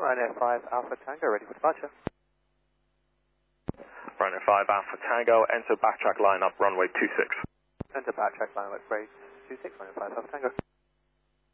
Ryanair 5 Alpha Tango, ready for departure. Ryanair 5 Alpha Tango, enter backtrack line up runway 26. Enter backtrack line up grade 26, Ryanair 5 Alpha Tango.